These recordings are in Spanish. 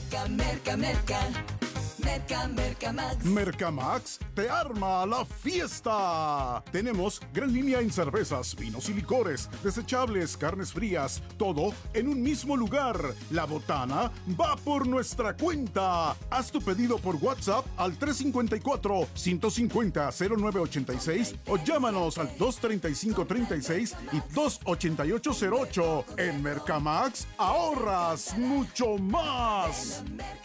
Mercamax. Mercamax te arma la fiesta. Tenemos gran línea en cervezas, vinos y licores, desechables, carnes frías, todo en un mismo lugar. La botana va por nuestra cuenta. Haz tu pedido por WhatsApp al 354-150-0986 o llámanos al 235-36 y 28808. En Mercamax ahorras mucho más.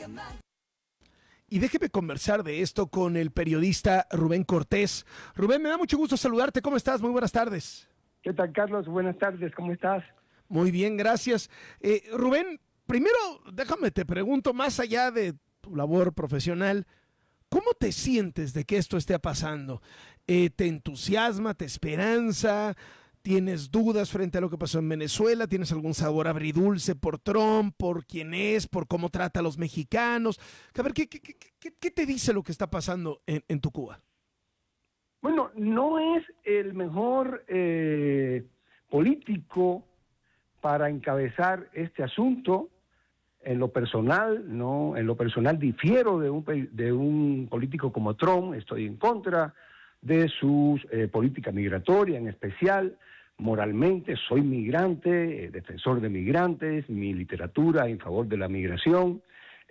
Y déjeme conversar de esto con el periodista Rubén Cortés. Rubén, me da mucho gusto saludarte. ¿Cómo estás? Muy buenas tardes. ¿Qué tal, Carlos? Buenas tardes. ¿Cómo estás? Muy bien, gracias. Rubén, primero déjame te pregunto, más allá de tu labor profesional, ¿cómo te sientes de que esto esté pasando? ¿Te entusiasma, te esperanza? ¿Tienes dudas frente a lo que pasó en Venezuela? ¿Tienes algún sabor agridulce por Trump, por quién es, por cómo trata a los mexicanos? A ver, ¿qué te dice lo que está pasando en tu Cuba? Bueno, no es el mejor político para encabezar este asunto. En lo personal, no, en lo personal difiero de un político como Trump. Estoy en contra de su política migratoria, en especial. Moralmente soy migrante, defensor de migrantes, mi literatura en favor de la migración,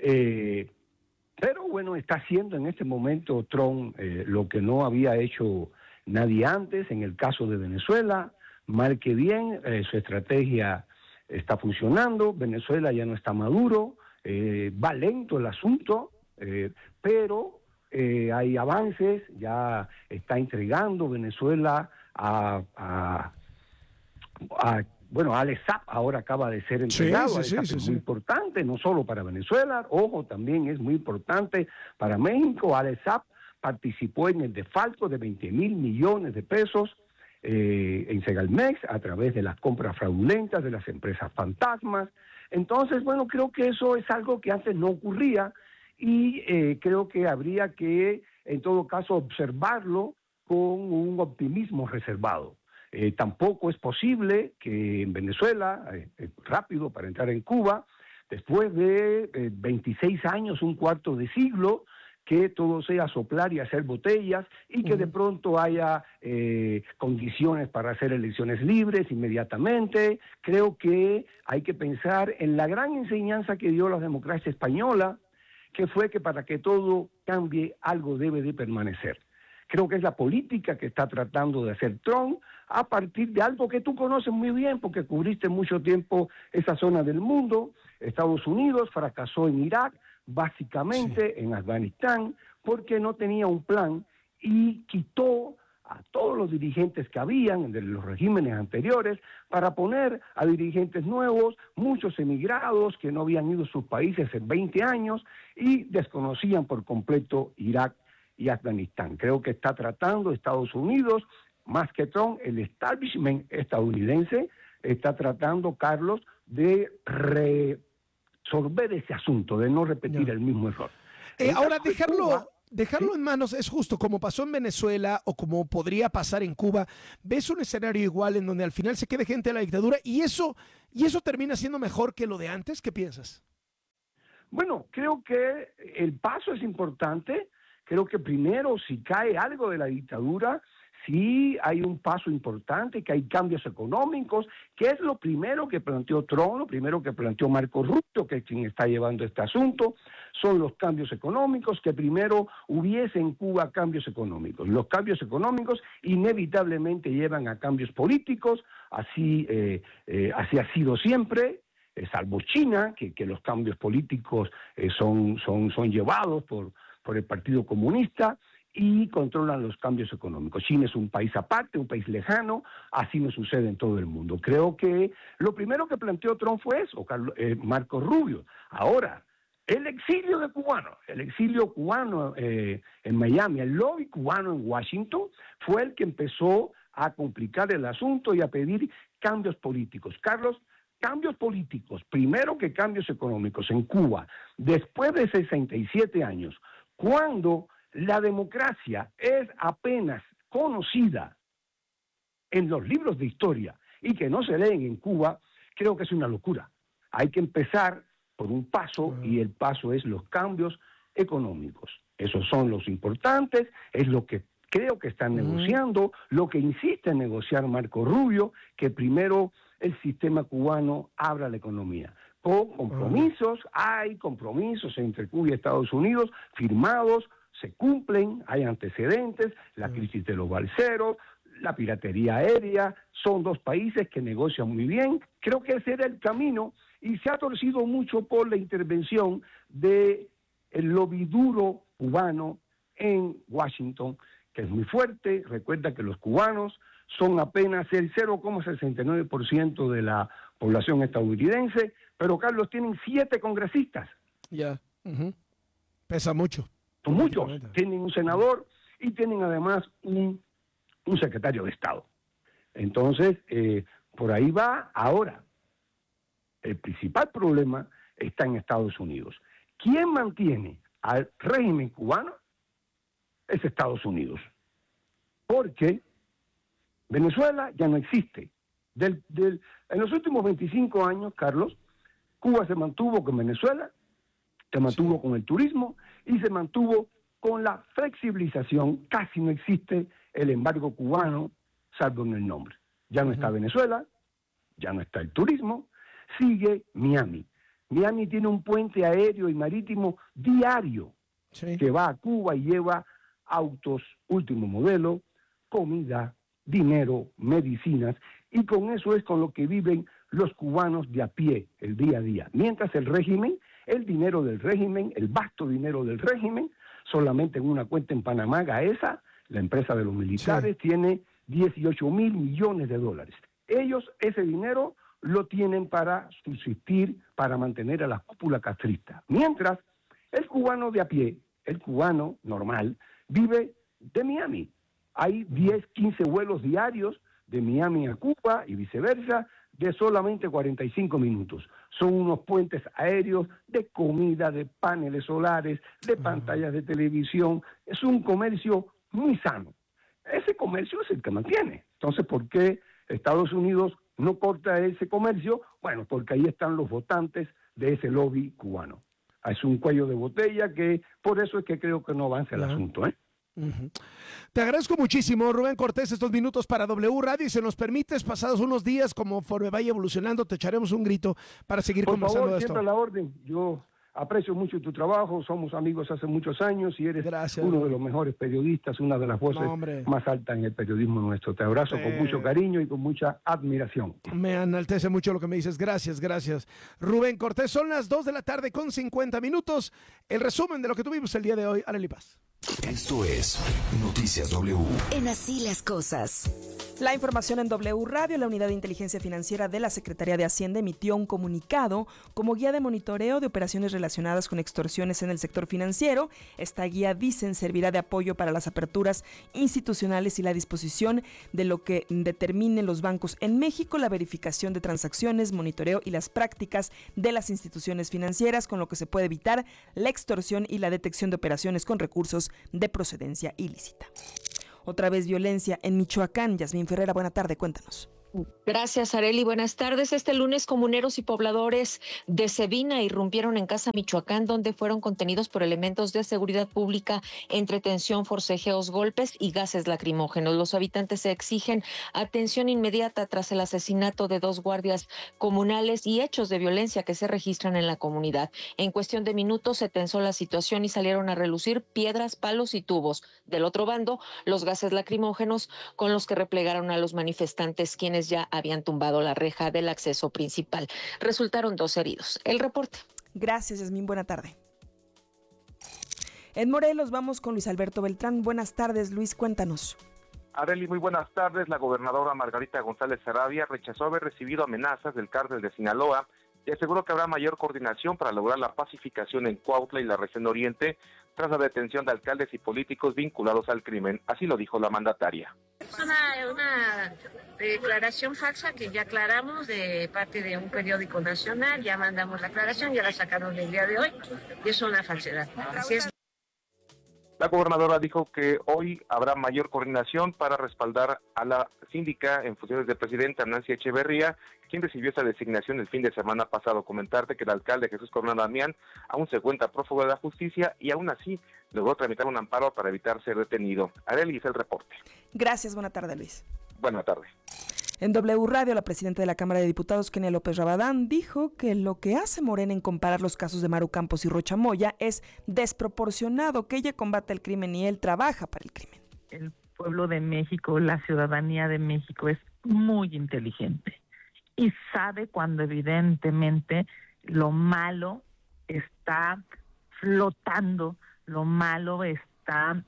pero bueno, está haciendo en este momento Trump lo que no había hecho nadie antes. En el caso de Venezuela, mal que bien, su estrategia está funcionando. Venezuela ya no está maduro, va lento el asunto, pero hay avances. Ya está entregando Venezuela Alex Saab ahora acaba de ser entregado. Sí, es muy importante, no solo para Venezuela, ojo, también es muy importante para México. Alex Saab participó en el desfalco de 20,000 millones de pesos en Segalmex a través de las compras fraudulentas de las empresas fantasmas. Entonces, bueno, creo que eso es algo que antes no ocurría y creo que habría que, en todo caso, observarlo con un optimismo reservado. Tampoco es posible que en Venezuela, rápido para entrar en Cuba, después de 26 años, un cuarto de siglo, que todo sea soplar y hacer botellas y que de pronto haya condiciones para hacer elecciones libres inmediatamente. Creo que hay que pensar en la gran enseñanza que dio la democracia española, que fue que para que todo cambie, algo debe de permanecer. Creo que es la política que está tratando de hacer Trump a partir de algo que tú conoces muy bien porque cubriste mucho tiempo esa zona del mundo. Estados Unidos fracasó en Irak, básicamente en Afganistán, porque no tenía un plan y quitó a todos los dirigentes que habían de los regímenes anteriores para poner a dirigentes nuevos, muchos emigrados que no habían ido a sus países en 20 años y desconocían por completo Irak y Afganistán. Creo que está tratando Estados Unidos, más que Trump, el establishment estadounidense, está tratando, Carlos, de resolver ese asunto, de no repetir el mismo error. Ahora, dejarlo en manos es justo, como pasó en Venezuela o como podría pasar en Cuba. ¿Ves un escenario igual en donde al final se quede gente de la dictadura y eso termina siendo mejor que lo de antes? ¿Qué piensas? Bueno, creo que el paso es importante. Creo que primero, si cae algo de la dictadura, sí hay un paso importante, que hay cambios económicos, que es lo primero que planteó Trump, lo primero que planteó Marco Rubio, que es quien está llevando este asunto, son los cambios económicos, que primero hubiese en Cuba cambios económicos. Los cambios económicos inevitablemente llevan a cambios políticos, así ha sido siempre, salvo China, que los cambios políticos son llevados por el Partido Comunista y controlan los cambios económicos. China es un país aparte, un país lejano, así no sucede en todo el mundo. Creo que lo primero que planteó Trump fue eso, Marco Rubio. Ahora, el exilio cubano en Miami, el lobby cubano en Washington, fue el que empezó a complicar el asunto y a pedir cambios políticos. Carlos, cambios políticos, primero que cambios económicos en Cuba, después de 67 años, cuando la democracia es apenas conocida en los libros de historia y que no se leen en Cuba, creo que es una locura. Hay que empezar por un paso, y el paso es los cambios económicos. Esos son los importantes, es lo que creo que están negociando, lo que insiste en negociar Marco Rubio, que primero el sistema cubano abra la economía. Con compromisos, hay compromisos entre Cuba y Estados Unidos firmados, se cumplen, hay antecedentes, la crisis de los balseros, la piratería aérea, son dos países que negocian muy bien. Creo que ese era el camino y se ha torcido mucho por la intervención del lobby duro cubano en Washington, que es muy fuerte. Recuerda que los cubanos son apenas el 0,69% de la población estadounidense, pero Carlos, tienen 7 congresistas. Ya, pesa mucho. Son muchos. Tienen un senador y tienen además un secretario de Estado. Entonces, por ahí va. Ahora, el principal problema está en Estados Unidos. ¿Quién mantiene al régimen cubano? Es Estados Unidos. Porque Venezuela ya no existe. En los últimos 25 años, Carlos, Cuba se mantuvo con Venezuela, se mantuvo con el turismo y se mantuvo con la flexibilización. Casi no existe el embargo cubano, salvo en el nombre. Ya no está Venezuela, ya no está el turismo, sigue Miami. Miami tiene un puente aéreo y marítimo diario que va a Cuba y lleva autos último modelo, comida, dinero, medicinas, y con eso es con lo que viven los cubanos de a pie el día a día. Mientras el régimen, el dinero del régimen, el vasto dinero del régimen, solamente en una cuenta en Panamá, Gaesa, la empresa de los militares, tiene 18 mil millones de dólares. Ellos ese dinero lo tienen para subsistir, para mantener a la cúpula castrista. Mientras el cubano de a pie, el cubano normal, vive de Miami. Hay 10, 15 vuelos diarios de Miami a Cuba y viceversa, de solamente 45 minutos. Son unos puentes aéreos de comida, de paneles solares, de pantallas de televisión. Es un comercio muy sano. Ese comercio es el que mantiene. Entonces, ¿por qué Estados Unidos no corta ese comercio? Bueno, porque ahí están los votantes de ese lobby cubano. Es un cuello de botella que por eso es que creo que no avanza el asunto, ¿eh? Te agradezco muchísimo, Rubén Cortés, estos minutos para W Radio, y si nos permites, pasados unos días, conforme vaya evolucionando, te echaremos un grito para seguir conversando de esto. Siempre a la orden. Yo aprecio mucho tu trabajo, somos amigos hace muchos años y eres uno de los mejores periodistas, una de las voces más altas en el periodismo nuestro. Te abrazo con mucho cariño y con mucha admiración. Me enaltece mucho lo que me dices. Gracias. Rubén Cortés, son las 2:50 p.m. El resumen de lo que tuvimos el día de hoy. Arely Paz. Esto es Noticias W. En Así las Cosas. La información en W Radio. La Unidad de Inteligencia Financiera de la Secretaría de Hacienda emitió un comunicado como guía de monitoreo de operaciones relacionadas con extorsiones en el sector financiero. Esta guía, dicen, servirá de apoyo para las aperturas institucionales y la disposición de lo que determinen los bancos en México, la verificación de transacciones, monitoreo y las prácticas de las instituciones financieras, con lo que se puede evitar la extorsión y la detección de operaciones con recursos de procedencia ilícita. Otra vez violencia en Michoacán. Yasmín Ferreira, buena tarde, cuéntanos. Gracias, Arely. Buenas tardes. Este lunes, comuneros y pobladores de Cebina irrumpieron en Casa Michoacán, donde fueron contenidos por elementos de seguridad pública, entretención, forcejeos, golpes y gases lacrimógenos. Los habitantes exigen atención inmediata tras el asesinato de 2 guardias comunales y hechos de violencia que se registran en la comunidad. En cuestión de minutos se tensó la situación y salieron a relucir piedras, palos y tubos. Del otro bando, los gases lacrimógenos con los que replegaron a los manifestantes, quienes ya habían tumbado la reja del acceso principal. Resultaron 2 heridos. El reporte. Gracias, Yasmín. Buena tarde. En Morelos vamos con Luis Alberto Beltrán. Buenas tardes, Luis, cuéntanos. Arely, muy buenas tardes. La gobernadora Margarita González Saravia rechazó haber recibido amenazas del cártel de Sinaloa y aseguró que habrá mayor coordinación para lograr la pacificación en Cuautla y la región oriente tras la detención de alcaldes y políticos vinculados al crimen. Así lo dijo la mandataria. Es una declaración falsa que ya aclaramos de parte de un periódico nacional, ya mandamos la aclaración, ya la sacaron el día de hoy y es una falsedad. Así es. La gobernadora dijo que hoy habrá mayor coordinación para respaldar a la síndica en funciones de presidenta, Nancy Echeverría, quien recibió esa designación el fin de semana pasado. Comentarte que el alcalde Jesús Corona Damián aún se encuentra prófugo de la justicia y aún así logró tramitar un amparo para evitar ser detenido. Arely, es el reporte. Gracias, buena tarde, Luis. Buena tarde. En W Radio, la presidenta de la Cámara de Diputados, Kenia López Rabadán, dijo que lo que hace Morena en comparar los casos de Maru Campos y Rocha Moya es desproporcionado, que ella combate el crimen y él trabaja para el crimen. El pueblo de México, la ciudadanía de México es muy inteligente y sabe cuando evidentemente lo malo está flotando, lo malo está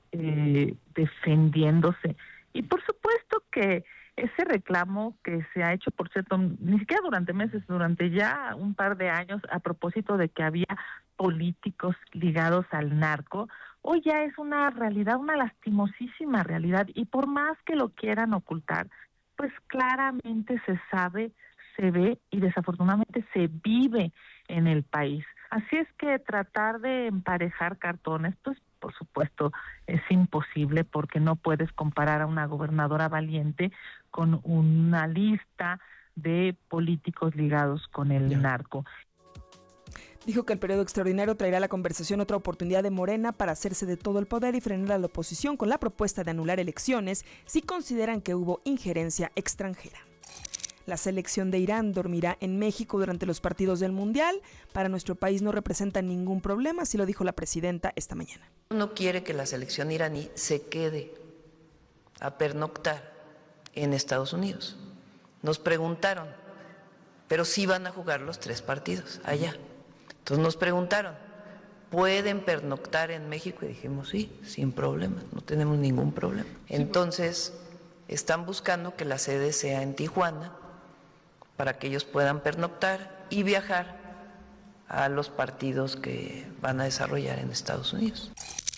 defendiéndose. Y por supuesto que ese reclamo que se ha hecho, por cierto, ni siquiera durante meses, durante ya un par de años, a propósito de que había políticos ligados al narco, hoy ya es una realidad, una lastimosísima realidad, y por más que lo quieran ocultar, pues claramente se sabe, se ve y desafortunadamente se vive en el país. Así es que tratar de emparejar cartones, pues por supuesto es imposible, porque no puedes comparar a una gobernadora valiente con una lista de políticos ligados con el narco. Dijo que el periodo extraordinario traerá a la conversación otra oportunidad de Morena para hacerse de todo el poder y frenar a la oposición con la propuesta de anular elecciones si consideran que hubo injerencia extranjera. La selección de Irán dormirá en México durante los partidos del Mundial. Para nuestro país no representa ningún problema, así lo dijo la presidenta esta mañana. No quiere que la selección iraní se quede a pernoctar en Estados Unidos. Nos preguntaron, pero sí van a jugar los 3 partidos allá. Entonces nos preguntaron, ¿pueden pernoctar en México? Y dijimos, sí, sin problema, no tenemos ningún problema. Entonces están buscando que la sede sea en Tijuana, para que ellos puedan pernoctar y viajar a los partidos que van a desarrollar en Estados Unidos.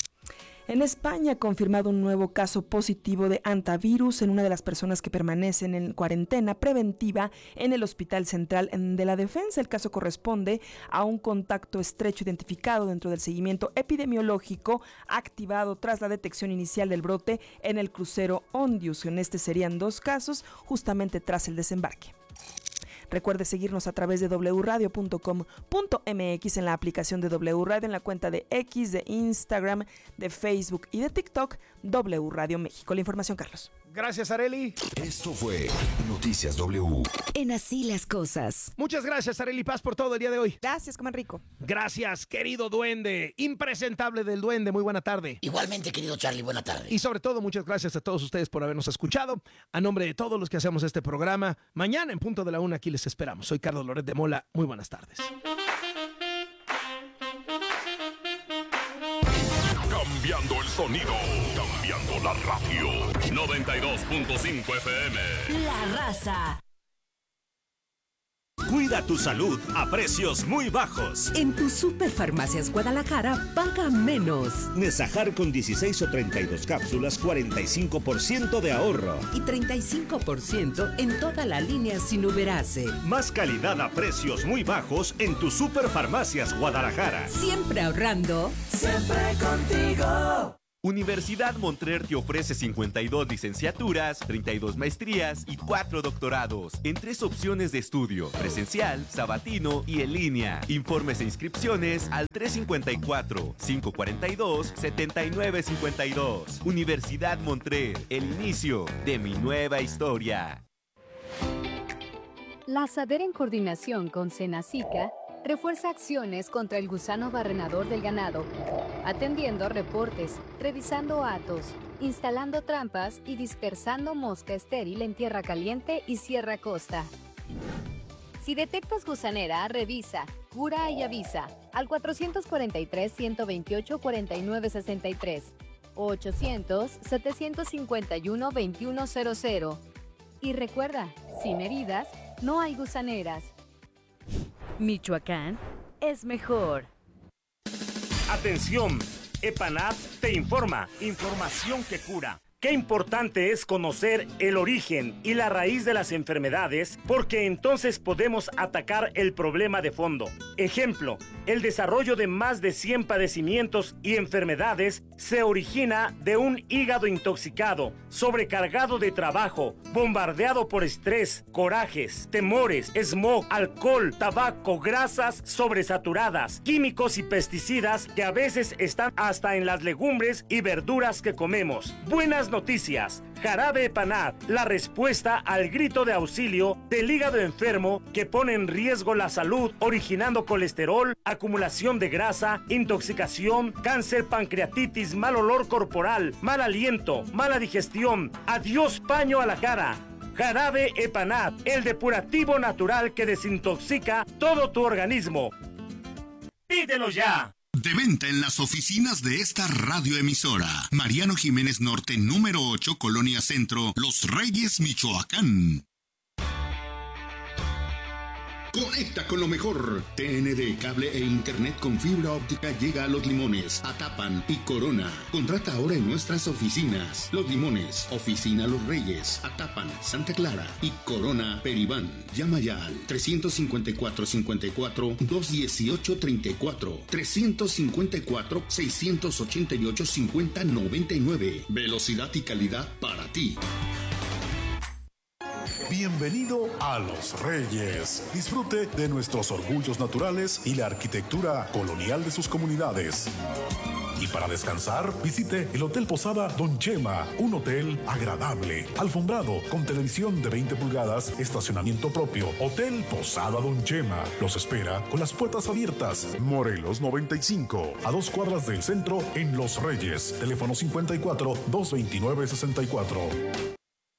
En España ha confirmado un nuevo caso positivo de hantavirus en una de las personas que permanecen en cuarentena preventiva en el Hospital Central de la Defensa. El caso corresponde a un contacto estrecho identificado dentro del seguimiento epidemiológico activado tras la detección inicial del brote en el crucero Ondius. En este serían 2 casos justamente tras el desembarque. Recuerde seguirnos a través de wradio.com.mx en la aplicación de W Radio, en la cuenta de X, de Instagram, de Facebook y de TikTok, W Radio México. La información, Carlos. Gracias, Arely. Esto fue Noticias W. En Así las Cosas. Muchas gracias, Arely Paz, por todo el día de hoy. Gracias, coman rico. Gracias, querido duende, impresentable del duende. Muy buena tarde. Igualmente, querido Charlie, buena tarde. Y sobre todo, muchas gracias a todos ustedes por habernos escuchado. A nombre de todos los que hacemos este programa, mañana en punto de la 1 aquí les esperamos. Soy Carlos Loret de Mola. Muy buenas tardes. Cambiando el sonido, cambiando la radio. 92.5 FM. La Raza. Cuida tu salud a precios muy bajos. En tu Superfarmacias Guadalajara, paga menos. Nesajar con 16 o 32 cápsulas, 45% de ahorro. Y 35% en toda la línea sin Uberase. Más calidad a precios muy bajos en tu Superfarmacias Guadalajara. Siempre ahorrando. Siempre contigo. Universidad Montrer te ofrece 52 licenciaturas, 32 maestrías y 4 doctorados en 3 opciones de estudio: presencial, sabatino y en línea. Informes e inscripciones al 354-542-7952. Universidad Montrer, el inicio de mi nueva historia. La SADER, en coordinación con Senacica, refuerza acciones contra el gusano barrenador del ganado, atendiendo reportes, revisando atos, instalando trampas y dispersando mosca estéril en tierra caliente y Sierra Costa. Si detectas gusanera, revisa, cura y avisa al 443-128-4963 o 800-751-2100. Y recuerda, sin heridas, no hay gusaneras. Michoacán es mejor. Atención, EPANAP te informa. Información que cura. Qué importante es conocer el origen y la raíz de las enfermedades, porque entonces podemos atacar el problema de fondo. Ejemplo, el desarrollo de más de 100 padecimientos y enfermedades se origina de un hígado intoxicado, sobrecargado de trabajo, bombardeado por estrés, corajes, temores, smog, alcohol, tabaco, grasas sobresaturadas, químicos y pesticidas que a veces están hasta en las legumbres y verduras que comemos. Buenas noticias. Jarabe Epanat, la respuesta al grito de auxilio del hígado enfermo que pone en riesgo la salud, originando colesterol, acumulación de grasa, intoxicación, cáncer, pancreatitis, mal olor corporal, mal aliento, mala digestión. Adiós paño a la cara. Jarabe Epanat, el depurativo natural que desintoxica todo tu organismo. ¡Pídelo ya! De venta en las oficinas de esta radioemisora. Mariano Jiménez Norte, número 8, Colonia Centro, Los Reyes, Michoacán. Conecta con lo mejor. TND, cable e internet con fibra óptica llega a Los Limones, Atapan y Corona. Contrata ahora en nuestras oficinas. Los Limones, Oficina Los Reyes, Atapan, Santa Clara y Corona, Peribán. Llama ya al 354-54-218-34, 354-688-5099. Velocidad y calidad para ti. Bienvenido a Los Reyes. Disfrute de nuestros orgullos naturales y la arquitectura colonial de sus comunidades. Y para descansar, visite el Hotel Posada Don Chema, un hotel agradable, alfombrado, con televisión de 20 pulgadas, estacionamiento propio. Hotel Posada Don Chema los espera con las puertas abiertas. Morelos 95, a 2 cuadras del centro en Los Reyes. Teléfono 54-229-64.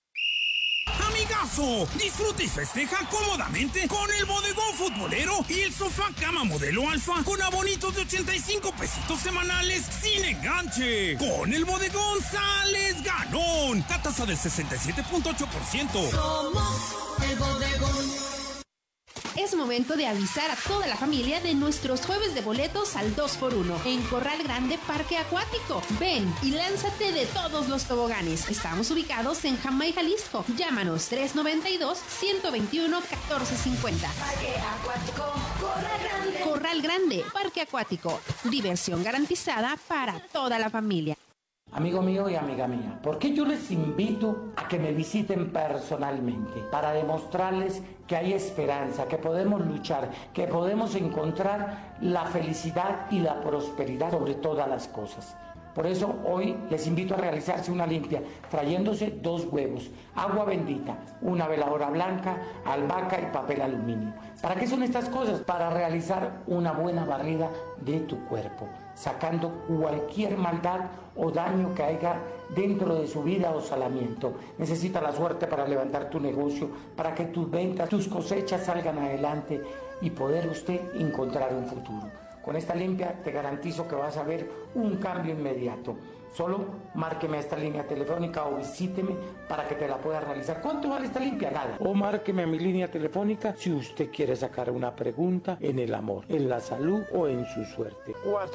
Disfruta y festeja cómodamente con el bodegón futbolero y el sofá cama modelo alfa con abonitos de 85 pesitos semanales sin enganche. Con el bodegón sales ganón. La tasa del 67.8%. Somos el bodegón. Es momento de avisar a toda la familia de nuestros jueves de boletos al 2x1 en Corral Grande Parque Acuático. Ven y lánzate de todos los toboganes. Estamos ubicados en Jamay, Jalisco. Llámanos 392-121-1450. Parque Acuático, Corral Grande. Corral Grande Parque Acuático. Diversión garantizada para toda la familia. Amigo mío y amiga mía, ¿por qué yo les invito a que me visiten personalmente? Para demostrarles que hay esperanza, que podemos luchar, que podemos encontrar la felicidad y la prosperidad sobre todas las cosas. Por eso hoy les invito a realizarse una limpia, trayéndose 2 huevos, agua bendita, una veladora blanca, albahaca y papel aluminio. ¿Para qué son estas cosas? Para realizar una buena barrida de tu cuerpo, sacando cualquier maldad o daño que haya dentro de su vida o salamiento. Necesita la suerte para levantar tu negocio, para que tus ventas, tus cosechas salgan adelante y poder usted encontrar un futuro. Con esta limpia te garantizo que vas a ver un cambio inmediato. Solo márqueme a esta línea telefónica o visíteme para que te la pueda realizar. ¿Cuánto vale esta limpia? Nada. O márqueme a mi línea telefónica si usted quiere sacar una pregunta en el amor, en la salud o en su suerte.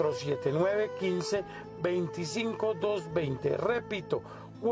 479-15-25-220. Repito,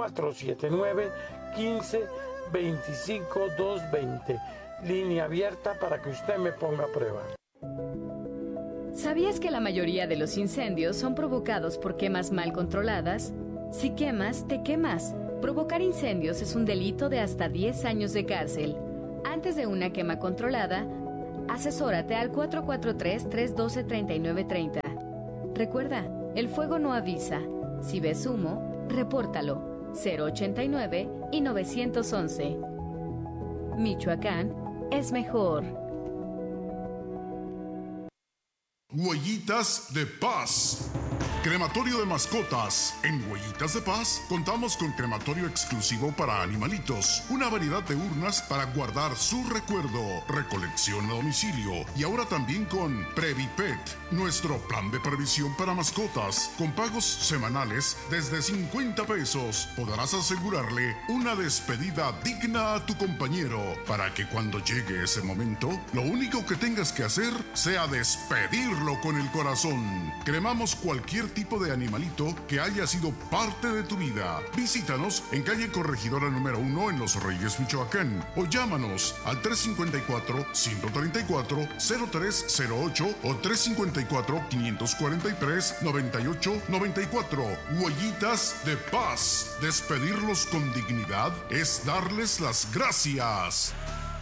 479-15-25-220. Línea abierta para que usted me ponga a prueba. ¿Sabías que la mayoría de los incendios son provocados por quemas mal controladas? Si quemas, te quemas. Provocar incendios es un delito de hasta 10 años de cárcel. Antes de una quema controlada, asesórate al 443-312-3930. Recuerda, el fuego no avisa. Si ves humo, repórtalo. 089 y 911. Michoacán es mejor. Huellitas de Paz. Crematorio de mascotas. En Huellitas de Paz contamos con crematorio exclusivo para animalitos, una variedad de urnas para guardar su recuerdo, recolección a domicilio y ahora también con Previpet, nuestro plan de previsión para mascotas. Con pagos semanales desde 50 pesos podrás asegurarle una despedida digna a tu compañero para que cuando llegue ese momento, lo único que tengas que hacer sea despedirlo con el corazón. Cremamos cualquier tipo de animalito que haya sido parte de tu vida. Visítanos en calle Corregidora número 1 en Los Reyes, Michoacán, o llámanos al 354-134-0308 o 354-543-9894. Huellitas de Paz. Despedirlos con dignidad es darles las gracias.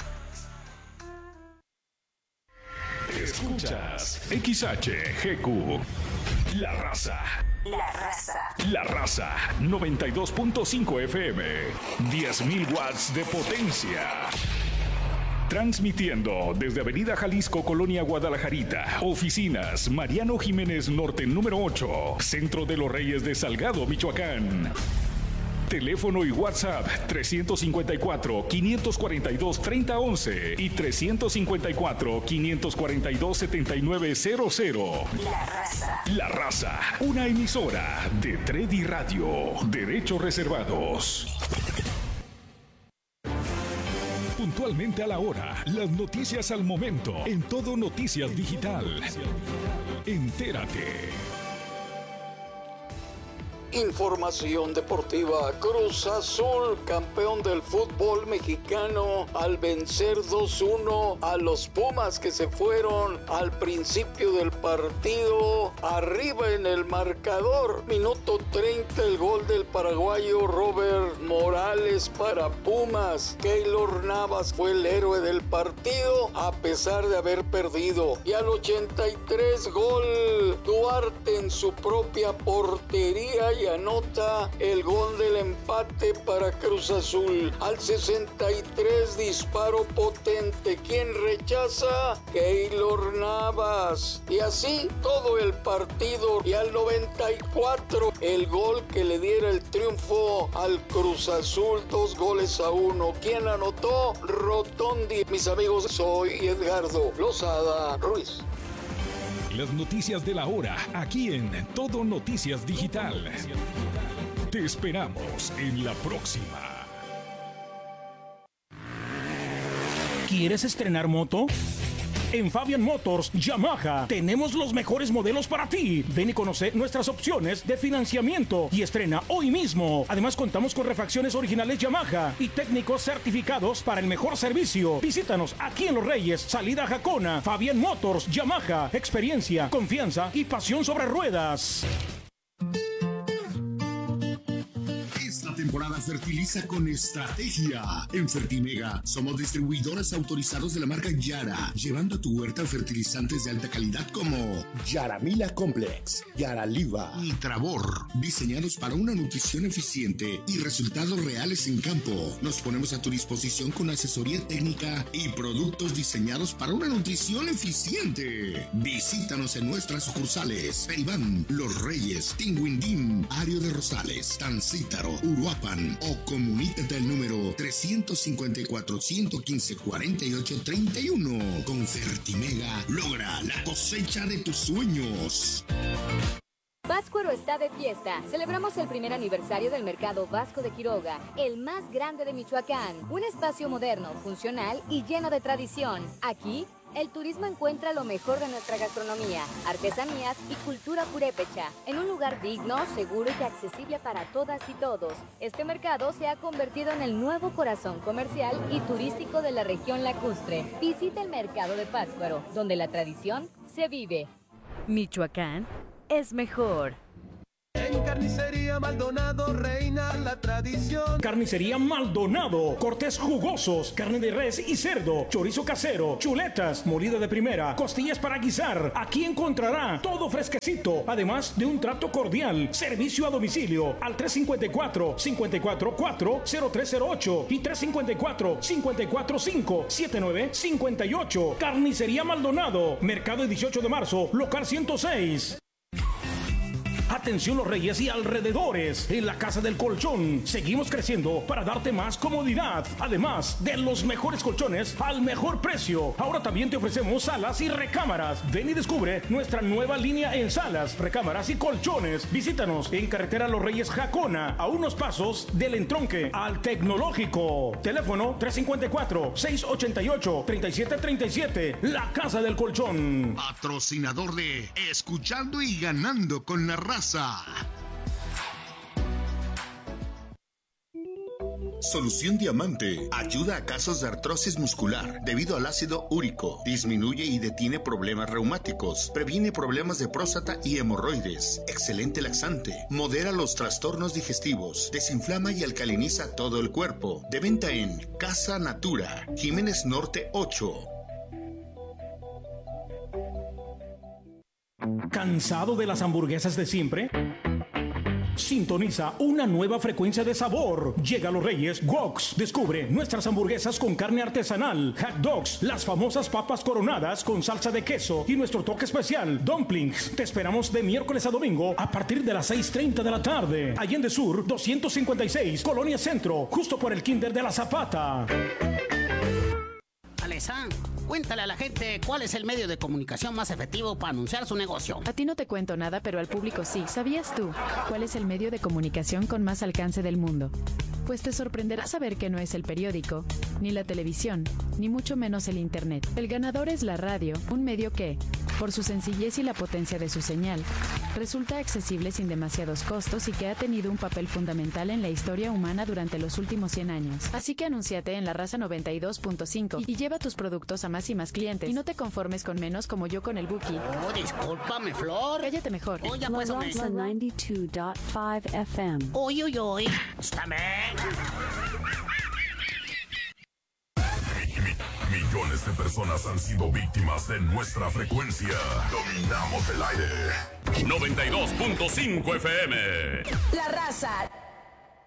Escuchas XHGQ. La Raza. La Raza. La Raza 92.5 FM. 10.000 watts de potencia. Transmitiendo desde Avenida Jalisco, Colonia Guadalajarita. Oficinas Mariano Jiménez Norte número 8. Centro de los Reyes de Salgado, Michoacán. Teléfono y WhatsApp 354-542-3011 y 354-542-7900. La Raza. La Raza, una emisora de Tredi Radio. Derechos reservados. Puntualmente a la hora, las noticias al momento, en Todo Noticias Digital. Entérate. Información deportiva. Cruz Azul, campeón del fútbol mexicano, al vencer 2-1 a los Pumas, que se fueron al principio del partido arriba en el marcador. Minuto 30, el gol del paraguayo Robert Morales para Pumas. Keylor Navas fue el héroe del partido a pesar de haber perdido. Y al 83, gol Duarte en su propia portería y anota el gol del empate para Cruz Azul. Al 63, disparo potente. ¿Quién rechaza? Keylor Navas. Y así todo el partido. Y al 94, el gol que le diera el triunfo al Cruz Azul, 2-1. ¿Quién anotó? Rotondi. Mis amigos, soy Edgardo Lozada Ruiz. Las noticias de la hora, aquí en Todo Noticias Digital. Te esperamos en la próxima. ¿Quieres estrenar moto? En Fabian Motors Yamaha tenemos los mejores modelos para ti. Ven y conoce nuestras opciones de financiamiento y estrena hoy mismo. Además, contamos con refacciones originales Yamaha y técnicos certificados para el mejor servicio. Visítanos aquí en Los Reyes, salida a Jacona. Fabian Motors Yamaha, experiencia, confianza y pasión sobre ruedas. Temporada fertiliza con estrategia. En Fertimega somos distribuidores autorizados de la marca Yara, llevando a tu huerta fertilizantes de alta calidad como Yaramila Complex, Yaraliva y Travor, diseñados para una nutrición eficiente y resultados reales en campo. Nos ponemos a tu disposición con asesoría técnica y productos diseñados para una nutrición eficiente. Visítanos en nuestras sucursales: Peribán, Los Reyes, Tinguindín, Ario de Rosales, Tancítaro, Uruapan, o comunícate al número 354-115-4831. Con Fertimega, logra la cosecha de tus sueños. Pátzcuaro está de fiesta. Celebramos el primer aniversario del Mercado Vasco de Quiroga, el más grande de Michoacán. Un espacio moderno, funcional y lleno de tradición. Aquí, el turismo encuentra lo mejor de nuestra gastronomía, artesanías y cultura purépecha, en un lugar digno, seguro y accesible para todas y todos. Este mercado se ha convertido en el nuevo corazón comercial y turístico de la región lacustre. Visita el mercado de Pátzcuaro, donde la tradición se vive. Michoacán es mejor. En Carnicería Maldonado reina la tradición. Carnicería Maldonado, cortes jugosos, carne de res y cerdo, chorizo casero, chuletas, molida de primera, costillas para guisar. Aquí encontrará todo fresquecito, además de un trato cordial. Servicio a domicilio al 354-544-0308 y 354-545-7958. Carnicería Maldonado, Mercado 18 de Marzo, local 106. Atención Los Reyes y alrededores. En la Casa del Colchón seguimos creciendo para darte más comodidad. Además de los mejores colchones al mejor precio. Ahora también te ofrecemos salas y recámaras. Ven y descubre nuestra nueva línea en salas, recámaras y colchones. Visítanos en carretera Los Reyes Jacona, a unos pasos del entronque al Tecnológico. Teléfono 354-688-3737. La Casa del Colchón. Patrocinador de Escuchando y Ganando con la Raza. Solución Diamante ayuda a casos de artrosis muscular debido al ácido úrico, disminuye y detiene problemas reumáticos, previene problemas de próstata y hemorroides, excelente laxante, modera los trastornos digestivos, desinflama y alcaliniza todo el cuerpo. De venta en Casa Natura, Jiménez Norte 8. ¿Cansado de las hamburguesas de siempre? Sintoniza una nueva frecuencia de sabor. Llega a Los Reyes Woks. Descubre nuestras hamburguesas con carne artesanal, hot dogs, las famosas papas coronadas con salsa de queso y nuestro toque especial, dumplings. Te esperamos de miércoles a domingo a partir de las 6:30 de la tarde. Allende Sur 256, Colonia Centro, justo por el Kinder de la Zapata. Alessa, cuéntale a la gente cuál es el medio de comunicación más efectivo para anunciar su negocio. A ti no te cuento nada, pero al público sí. ¿Sabías tú cuál es el medio de comunicación con más alcance del mundo? Pues te sorprenderá saber que no es el periódico, ni la televisión, ni mucho menos el internet. El ganador es la radio, un medio que, por su sencillez y la potencia de su señal, resulta accesible sin demasiados costos y que ha tenido un papel fundamental en la historia humana durante los últimos 100 años. Así que anúnciate en La Raza 92.5 y lleva tus productos a más y más clientes. Y no te conformes con menos como yo con el Buki. Oh, discúlpame, Flor. Cállate mejor. Oye, pues, La Raza 92.5 FM. Uy, uy, uy. Escúchame. Millones de personas han sido víctimas de nuestra frecuencia. Dominamos el aire. 92.5 FM. La Raza